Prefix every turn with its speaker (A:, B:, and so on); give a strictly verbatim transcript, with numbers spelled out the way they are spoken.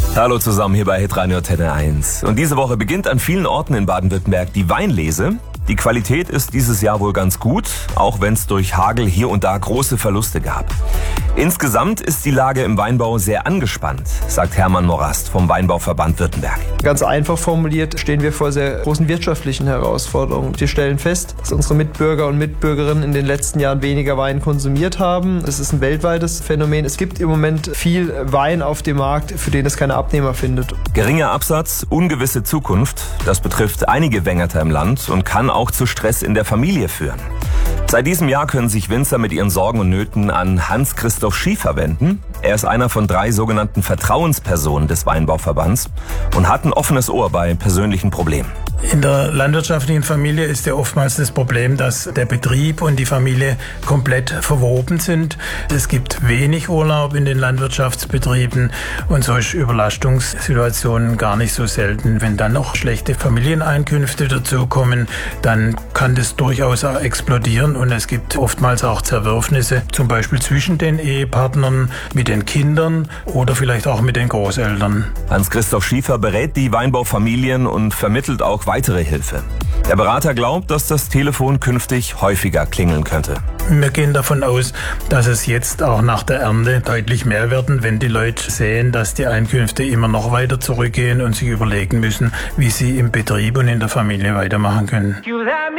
A: Hallo zusammen hier bei Hitradio Antenne eins. Und diese Woche beginnt an vielen Orten in Baden-Württemberg die Weinlese. Die Qualität ist dieses Jahr wohl ganz gut, auch wenn es durch Hagel hier und da große Verluste gab. Insgesamt ist die Lage im Weinbau sehr angespannt, sagt Hermann Morast vom Weinbauverband Württemberg.
B: Ganz einfach formuliert stehen wir vor sehr großen wirtschaftlichen Herausforderungen. Wir stellen fest, dass unsere Mitbürger und Mitbürgerinnen in den letzten Jahren weniger Wein konsumiert haben. Das ist ein weltweites Phänomen. Es gibt im Moment viel Wein auf dem Markt, für den es keine Abnehmer findet.
A: Geringer Absatz, ungewisse Zukunft, das betrifft einige Wengerter im Land und kann auch zu Stress in der Familie führen. Seit diesem Jahr können sich Winzer mit ihren Sorgen und Nöten an Hans-Christoph Schiefer wenden. Er ist einer von drei sogenannten Vertrauenspersonen des Weinbauverbands und hat ein offenes Ohr bei persönlichen Problemen.
C: In der landwirtschaftlichen Familie ist ja oftmals das Problem, dass der Betrieb und die Familie komplett verwoben sind. Es gibt wenig Urlaub in den Landwirtschaftsbetrieben und solche Überlastungssituationen gar nicht so selten. Wenn dann noch schlechte Familieneinkünfte dazukommen, dann kann das durchaus auch explodieren und es gibt oftmals auch Zerwürfnisse, zum Beispiel zwischen den Ehepartnern, mit den Kindern oder vielleicht auch mit den Großeltern.
A: Hans-Christoph Schiefer berät die Weinbaufamilien und vermittelt auch weitere Hilfe. Der Berater glaubt, dass das Telefon künftig häufiger klingeln könnte.
C: Wir gehen davon aus, dass es jetzt auch nach der Ernte deutlich mehr werden, wenn die Leute sehen, dass die Einkünfte immer noch weiter zurückgehen und sich überlegen müssen, wie sie im Betrieb und in der Familie weitermachen können.